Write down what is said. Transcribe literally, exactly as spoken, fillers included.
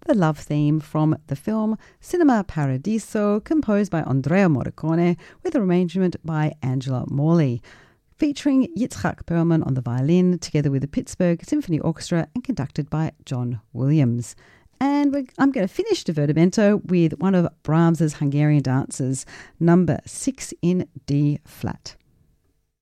the love theme from the film Cinema Paradiso, composed by Andrea Morricone, with arrangement by Angela Morley, featuring Yitzhak Perlman on the violin, together with the Pittsburgh Symphony Orchestra and conducted by John Williams. And we're, I'm going to finish Divertimento with one of Brahms's Hungarian dances, number six in D flat.